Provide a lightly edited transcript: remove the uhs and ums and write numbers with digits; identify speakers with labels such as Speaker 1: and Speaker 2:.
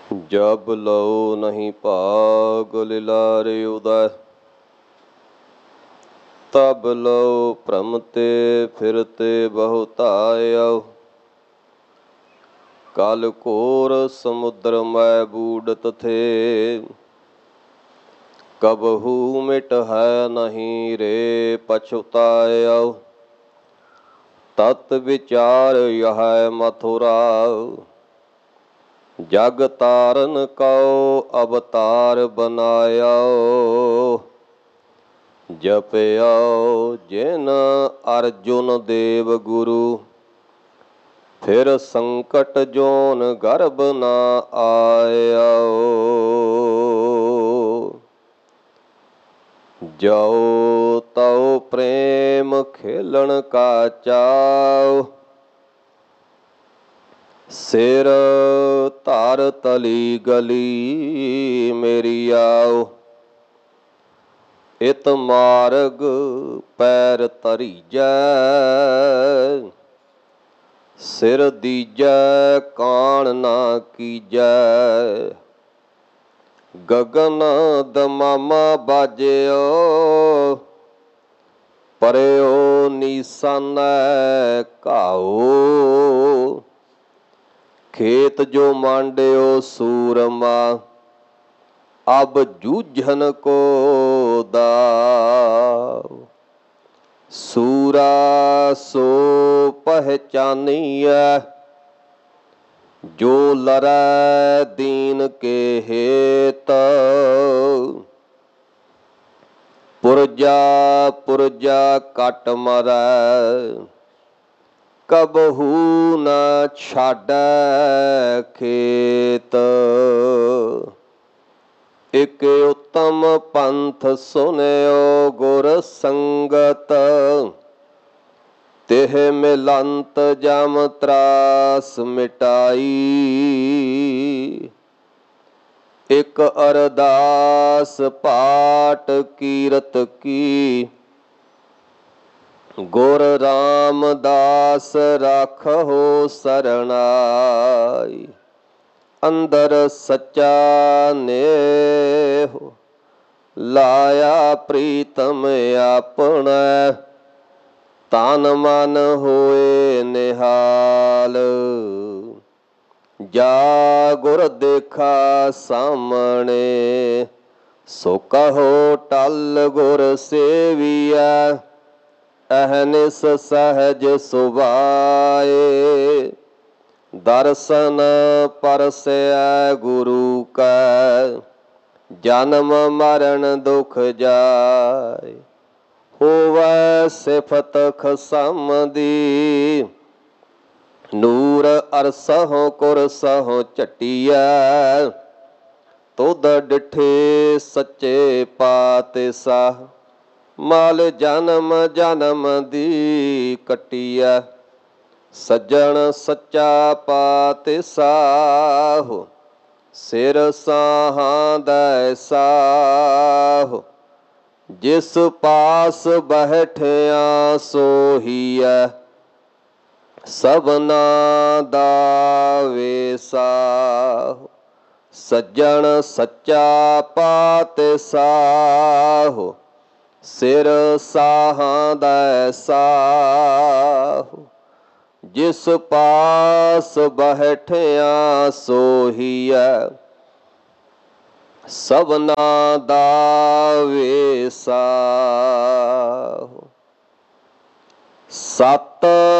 Speaker 1: जब लौ नहीं भाग लिलारे उदय, तब लो भ्रमते फिरते बहुतायो। कल घोर समुद्र मैं बूढ़त थे, कबहू मिट है नहीं रे पछुतायो। तत् विचार यह मथुरा, जग तारन कौ अवतार बनायो। जपयो जिन अर्जुन देव गुरु, फिर संकट जोन गर्भ न आयो। जो तौ प्रेम खेलन का चाव, सिर तार तली गली मेरी आओ। इत मार्ग पैर तरीजै, सिर दीजै कान ना कीजै। गगन दमामा बाजियो, परयो नीसानै घाओ। खेत जो मांडियो सूरमा, अब जूझन को दाव। सूरा सो पहचानिया, जो लड़ै दीन के हेत। पुरजा पुरजा कट मरै, कबहू न छाड़ै खेत। एक उत्तम पंथ सुनियो गुर संगत, तिह मिलंत जम त्रास मिटाई। एक अरदास पाठ कीरत की, गुर रामदास राखो सरनाई। अंदर सच्चा नेह, लाया प्रीतम अपना। तन मन होए निहाल, जा गुर देखा सामने। सो कहो टल गुर सेविया, अहनिस सहज सुभाए। दर्शन परसै गुरु का, जन्म मरण दुख जाए। होवै सिफत खसम दी, नूर अरसहों कुरसहों चटिया। तुद डिठे सच्चे पातशाह, माल जन्म जन्म दी कटिया। सज्जन सच्चा पातशाह, सिर साहां दै साह। जिस पास बैठिया सोहिया, सबना दा वेसाह। सज्जन सच्चा पातशाह, सिर साहां दै साह। जिस पास बैठिया सोहिया, सबना दा वेसाह। सत